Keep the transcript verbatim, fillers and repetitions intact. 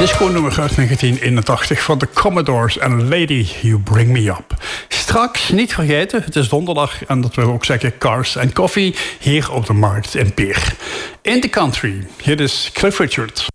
disco-nummer uit negentien eenentachtig van de Commodores en Lady You Bring Me Up. Straks, niet vergeten, het is donderdag en dat wil ook zeggen Cars and Coffee hier op de Markt in Peer. In the Country, hier is Cliff Richard.